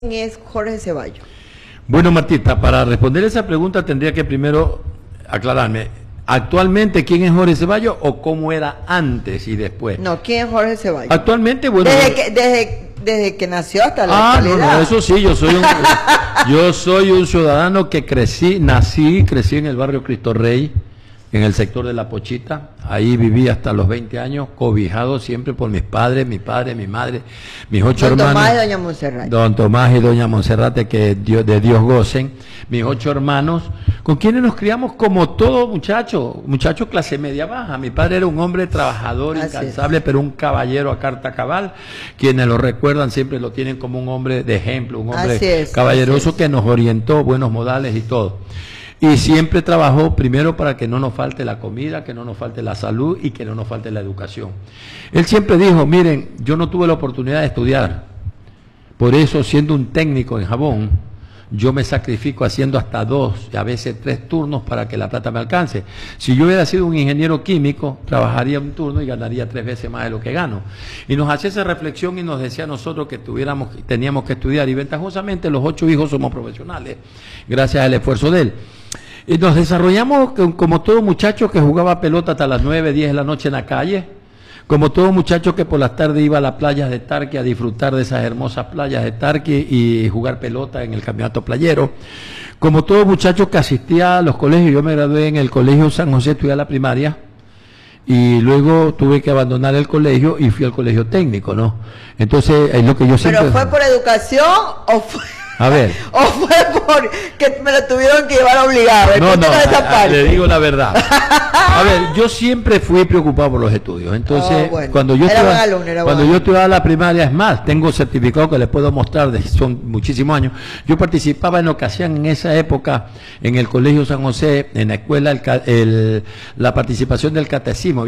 Es Jorge Ceballos. Bueno, Martita, para responder esa pregunta tendría que primero aclararme. ¿Actualmente quién es Jorge Ceballos o cómo era antes y después? No, ¿quién es Jorge Ceballos? Actualmente, bueno... Desde que nació hasta la actualidad. No, eso sí, yo soy un ciudadano que crecí en el barrio Cristo Rey, en el sector de La Pochita. Ahí viví hasta los 20 años, cobijado siempre por mis padres, mi padre, mi madre, mis 8 hermanos. Don Tomás y doña Monserrate. Don Tomás y doña Monserrate, que de Dios gocen. Mis 8 hermanos, con quienes nos criamos como todo muchacho clase media baja. Mi padre era un hombre trabajador, incansable, pero un caballero a carta cabal. Quienes lo recuerdan siempre lo tienen como un hombre de ejemplo, un hombre caballeroso que nos orientó, buenos modales y todo. Y siempre trabajó primero para que no nos falte la comida, que no nos falte la salud y que no nos falte la educación. Él siempre dijo, miren, yo no tuve la oportunidad de estudiar. Por eso, siendo un técnico en jabón, yo me sacrifico haciendo hasta 2 y a veces 3 turnos para que la plata me alcance. Si yo hubiera sido un ingeniero químico, trabajaría un turno y ganaría 3 veces más de lo que gano. Y nos hacía esa reflexión y nos decía a nosotros que teníamos que estudiar. Y ventajosamente los 8 hijos somos profesionales, gracias al esfuerzo de él. Y nos desarrollamos como todo muchacho que jugaba pelota hasta las 9, 10 de la noche en la calle, como todo muchacho que por las tardes iba a las playas de Tarqui a disfrutar de esas hermosas playas de Tarqui y jugar pelota en el campeonato playero, como todo muchacho que asistía a los colegios. Yo me gradué en el colegio San José, estudié la primaria, y luego tuve que abandonar el colegio y fui al colegio técnico, ¿no? Entonces, es lo que yo siempre... ¿Pero fue por educación o fue...? A ver. ¿O fue porque me lo tuvieron que llevar obligado? Le digo la verdad. A ver, yo siempre fui preocupado por los estudios. Entonces, cuando yo estudiaba la primaria, es más, tengo certificado que les puedo mostrar, son muchísimos años. Yo participaba en lo que hacían en esa época en el Colegio San José, en la escuela, la participación del catecismo,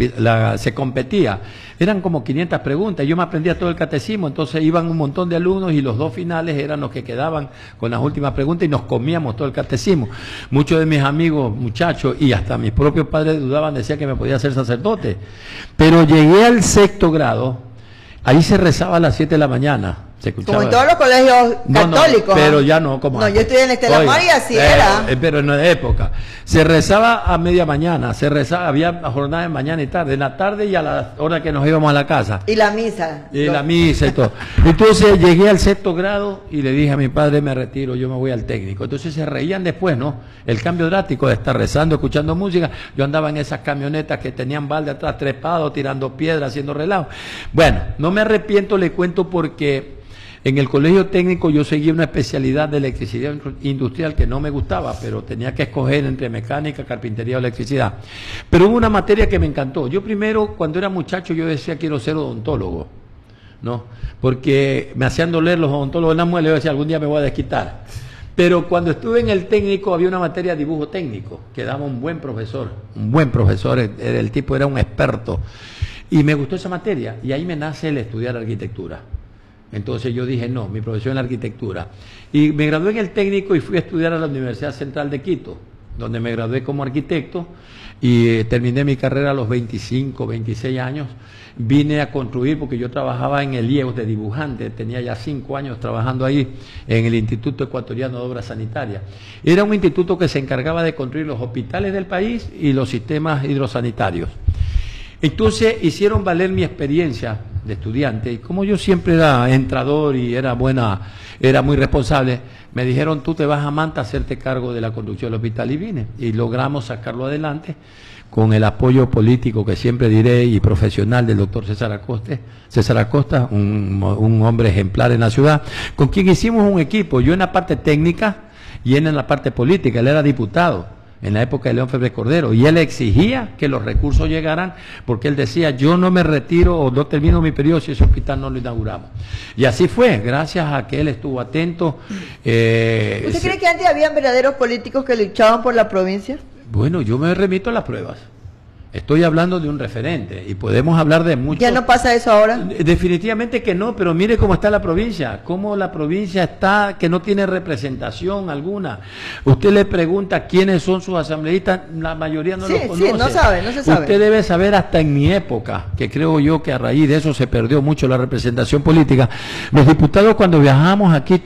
se competía. Eran como 500 preguntas, yo me aprendía todo el catecismo, entonces iban un montón de alumnos y los 2 finales eran los que quedaban con las últimas preguntas y nos comíamos todo el catecismo. Muchos de mis amigos, muchachos, y hasta mis propios padres dudaban, decían que me podía hacer sacerdote. Pero llegué al 6º grado, ahí se rezaba a las 7 de la mañana. Como en todos los colegios católicos. Pero ya no, como yo estudié en Estela Maris, así era. Pero en la época. Se rezaba a media mañana, había jornada de mañana y tarde, en la tarde y a la hora que nos íbamos a la casa. Y la misa. Y la misa y todo. Entonces llegué al 6º grado y le dije a mi padre, me retiro, yo me voy al técnico. Entonces se reían después, ¿no? El cambio drástico de estar rezando, escuchando música. Yo andaba en esas camionetas que tenían balde atrás, trepado, tirando piedras, haciendo relajo. Bueno, no me arrepiento, le cuento porque... En el colegio técnico yo seguí una especialidad de electricidad industrial que no me gustaba, pero tenía que escoger entre mecánica, carpintería o electricidad. Pero hubo una materia que me encantó. Yo primero, cuando era muchacho, yo decía quiero ser odontólogo, ¿no? Porque me hacían doler los odontólogos en la muela y yo decía algún día me voy a desquitar. Pero cuando estuve en el técnico había una materia de dibujo técnico que daba un buen profesor, el tipo era un experto. Y me gustó esa materia y ahí me nace el estudiar arquitectura. Entonces yo dije, no, mi profesión es la arquitectura. Y me gradué en el técnico y fui a estudiar a la Universidad Central de Quito, donde me gradué como arquitecto y terminé mi carrera a los 25, 26 años. Vine a construir porque yo trabajaba en el IEUS de dibujante, tenía ya 5 años trabajando ahí en el Instituto Ecuatoriano de Obras Sanitarias. Era un instituto que se encargaba de construir los hospitales del país y los sistemas hidrosanitarios. Entonces hicieron valer mi experiencia de estudiante y como yo siempre era entrador y era muy responsable, me dijeron tú te vas a Manta a hacerte cargo de la construcción del hospital y vine y logramos sacarlo adelante con el apoyo político que siempre diré y profesional del doctor César Acosta, un hombre ejemplar en la ciudad, con quien hicimos un equipo, yo en la parte técnica y él en la parte política. Él era diputado en la época de León Febres Cordero, y él exigía que los recursos llegaran, porque él decía, yo no me retiro o no termino mi periodo si ese hospital no lo inauguramos. Y así fue, gracias a que él estuvo atento. ¿Usted cree que antes habían verdaderos políticos que luchaban por la provincia? Bueno, yo me remito a las pruebas. Estoy hablando de un referente y podemos hablar de muchos. ¿Ya no pasa eso ahora? Definitivamente que no, pero mire cómo está la provincia, cómo la provincia está, que no tiene representación alguna. Usted le pregunta quiénes son sus asambleístas, la mayoría no los conoce. Sí, no sabe, no se sabe. Usted debe saber, hasta en mi época, que creo yo que a raíz de eso se perdió mucho la representación política. Los diputados, cuando viajamos aquí,